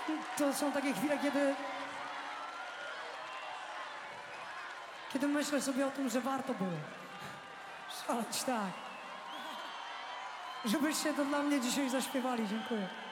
To są takie chwile, kiedy myślę sobie o tym, że warto było szaleć, tak. Żebyście to dla mnie dzisiaj zaśpiewali. Dziękuję.